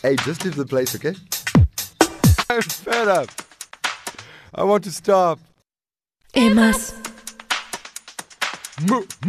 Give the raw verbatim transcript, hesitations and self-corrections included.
Hey, just leave the place, okay? I'm fed up. I want to stop. Emas. Mo-